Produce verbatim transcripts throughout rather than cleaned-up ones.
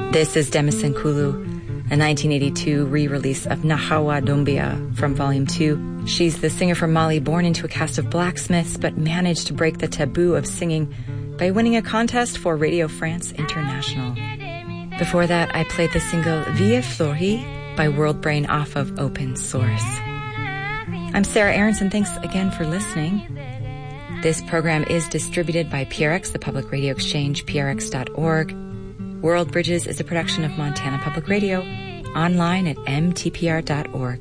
This is Demison Kulu, a nineteen eighty-two re-release of Nahawa Dumbia from Volume two. She's the singer from Mali, born into a caste of blacksmiths, but managed to break the taboo of singing by winning a contest for Radio France International. Before that, I played the single Vie Fleurie by World Brain off of Open Source. I'm Sarah Aronson. Thanks again for listening. This program is distributed by P R X, the Public Radio Exchange, P R X dot org. World Bridges is a production of Montana Public Radio, online at M T P R dot org.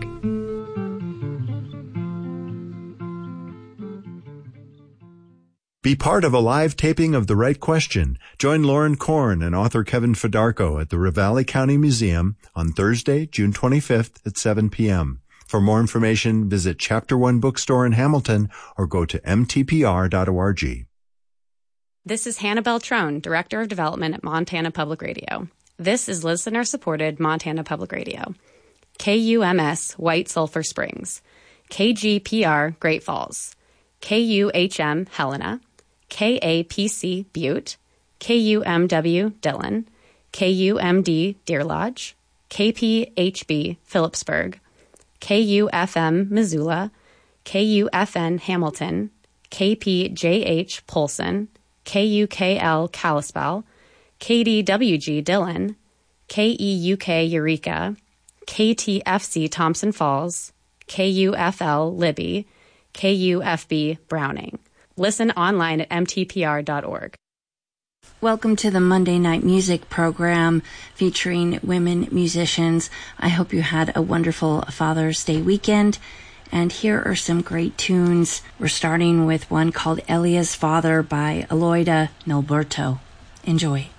Be part of a live taping of The Right Question. Join Lauren Korn and author Kevin Fedarko at the Ravalli County Museum on Thursday, June twenty-fifth at seven p.m. For more information, visit Chapter One Bookstore in Hamilton or go to M T P R dot org. This is Hannah Beltrone, Director of Development at Montana Public Radio. This is listener-supported Montana Public Radio. K U M S, White Sulphur Springs. K G P R, Great Falls. K U H M, Helena. K A P C, Butte. K U M W, Dillon. K U M D, Deer Lodge. K P H B, Phillipsburg. K U F M, Missoula. K U F N, Hamilton. K P J H, Polson. K U K L, Kalispell. K D W G, Dillon. K E U K, Eureka. K T F C, Thompson Falls. K U F L, Libby. K U F B, Browning. Listen online at M T P R dot org. Welcome to the Monday Night Music program featuring women musicians. I hope you had a wonderful Father's Day weekend. And here are some great tunes. We're starting with one called Elia's Father by Aloyda Nilberto. Enjoy.